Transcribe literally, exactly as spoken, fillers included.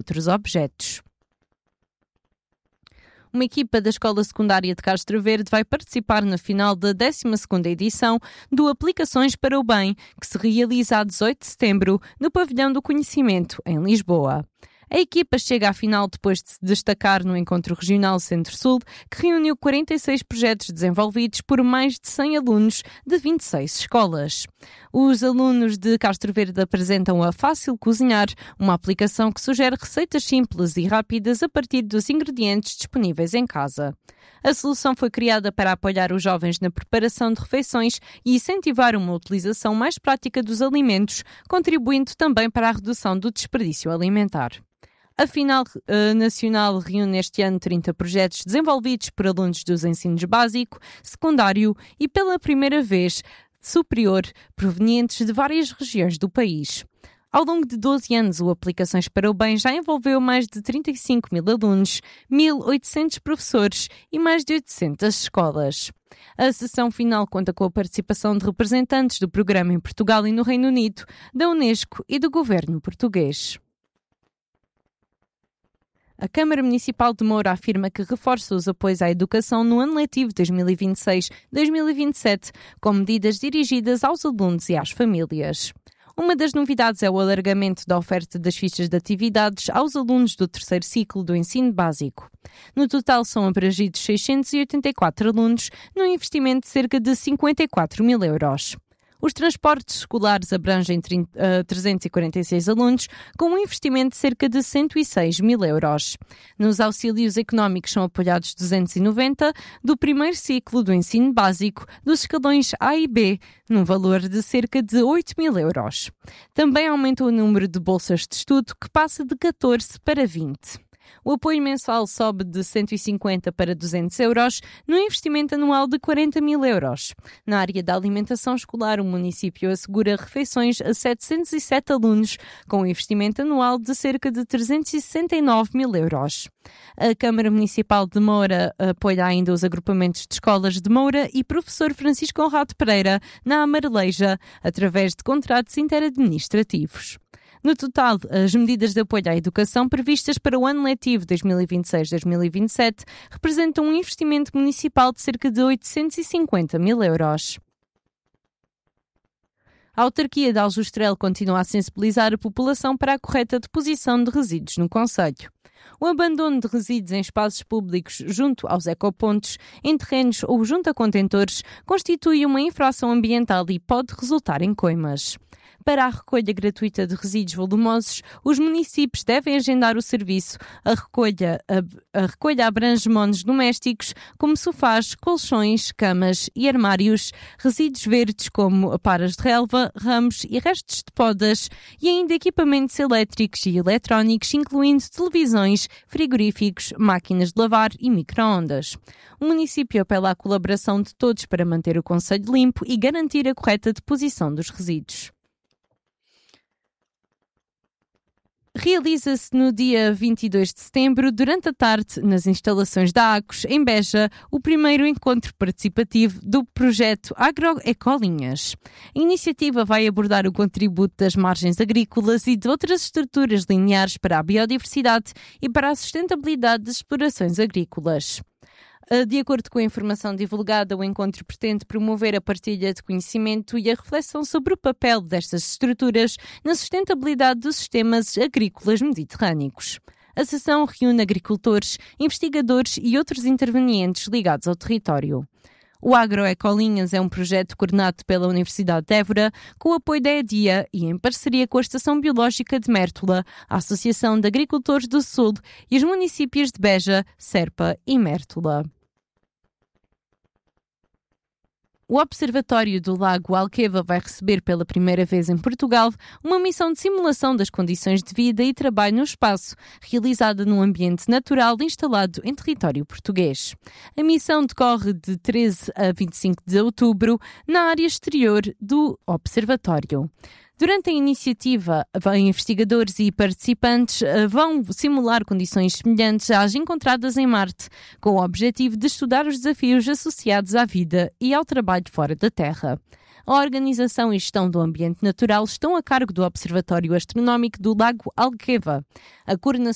outros objetos. Uma equipa da Escola Secundária de Castro Verde vai participar na final da décima segunda edição do Aplicações para o Bem, que se realiza a dezoito de setembro no Pavilhão do Conhecimento, em Lisboa. A equipa chega à final depois de se destacar no Encontro Regional Centro-Sul, que reuniu quarenta e seis projetos desenvolvidos por mais de cem alunos de vinte e seis escolas. Os alunos de Castro Verde apresentam a Fácil Cozinhar, uma aplicação que sugere receitas simples e rápidas a partir dos ingredientes disponíveis em casa. A solução foi criada para apoiar os jovens na preparação de refeições e incentivar uma utilização mais prática dos alimentos, contribuindo também para a redução do desperdício alimentar. A final uh, nacional reúne este ano trinta projetos desenvolvidos por alunos dos ensinos básico, secundário e, pela primeira vez, superior, provenientes de várias regiões do país. Ao longo de doze anos, o Aplicações para o Bem já envolveu mais de trinta e cinco mil alunos, mil e oitocentos professores e mais de oitocentas escolas. A sessão final conta com a participação de representantes do programa em Portugal e no Reino Unido, da Unesco e do governo português. A Câmara Municipal de Moura afirma que reforça os apoios à educação no ano letivo dois mil e vinte e seis dois mil e vinte e sete, com medidas dirigidas aos alunos e às famílias. Uma das novidades é o alargamento da oferta das fichas de atividades aos alunos do terceiro ciclo do ensino básico. No total são abrangidos seiscentos e oitenta e quatro alunos, num investimento de cerca de cinquenta e quatro mil euros. Os transportes escolares abrangem trezentos e quarenta e seis alunos, com um investimento de cerca de cento e seis mil euros. Nos auxílios económicos são apoiados duzentos e noventa do primeiro ciclo do ensino básico, dos escalões A e B, num valor de cerca de oito mil euros. Também aumentou o número de bolsas de estudo, que passa de catorze para vinte. O apoio mensal sobe de cento e cinquenta para duzentos euros, no investimento anual de quarenta mil euros. Na área da alimentação escolar, o município assegura refeições a setecentos e sete alunos, com um investimento anual de cerca de trezentos e sessenta e nove mil euros. A Câmara Municipal de Moura apoia ainda os agrupamentos de escolas de Moura e professor Francisco Conrado Pereira, na Amareleja, através de contratos interadministrativos. No total, as medidas de apoio à educação previstas para o ano letivo dois mil e vinte e seis dois mil e vinte e sete representam um investimento municipal de cerca de oitocentos e cinquenta mil euros. A autarquia de Aljustrel continua a sensibilizar a população para a correta deposição de resíduos no concelho. O abandono de resíduos em espaços públicos junto aos ecopontos, em terrenos ou junto a contentores constitui uma infração ambiental e pode resultar em coimas. Para a recolha gratuita de resíduos volumosos, os municípios devem agendar o serviço. A recolha, a, a recolha abrange monos domésticos, como sofás, colchões, camas e armários, resíduos verdes como aparas de relva, ramos e restos de podas, e ainda equipamentos elétricos e eletrónicos, incluindo televisões, frigoríficos, máquinas de lavar e micro-ondas. O município apela à colaboração de todos para manter o concelho limpo e garantir a correta deposição dos resíduos. Realiza-se no dia vinte e dois de setembro, durante a tarde, nas instalações da ACOS, em Beja, o primeiro encontro participativo do projeto Agroecolinhas. A iniciativa vai abordar o contributo das margens agrícolas e de outras estruturas lineares para a biodiversidade e para a sustentabilidade das explorações agrícolas. De acordo com a informação divulgada, o encontro pretende promover a partilha de conhecimento e a reflexão sobre o papel destas estruturas na sustentabilidade dos sistemas agrícolas mediterrâneos. A sessão reúne agricultores, investigadores e outros intervenientes ligados ao território. O Agroecolinhas é um projeto coordenado pela Universidade de Évora, com o apoio da EDIA e em parceria com a Estação Biológica de Mértola, a Associação de Agricultores do Sul e os municípios de Beja, Serpa e Mértola. O Observatório do Lago Alqueva vai receber pela primeira vez em Portugal uma missão de simulação das condições de vida e trabalho no espaço, realizada num ambiente natural instalado em território português. A missão decorre de treze a vinte e cinco de outubro na área exterior do Observatório. Durante a iniciativa, investigadores e participantes vão simular condições semelhantes às encontradas em Marte, com o objetivo de estudar os desafios associados à vida e ao trabalho fora da Terra. A organização e gestão do ambiente natural estão a cargo do Observatório Astronómico do Lago Alqueva. A coordenação